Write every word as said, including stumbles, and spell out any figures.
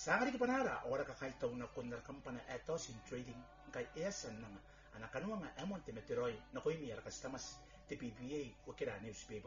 Sangari kipanara ora kakaitaw na kunar kampana etos in trading kay esan nga anakanuwa nga emon timeteroy na koy miyar kastamas ti P B A wakira newspaper.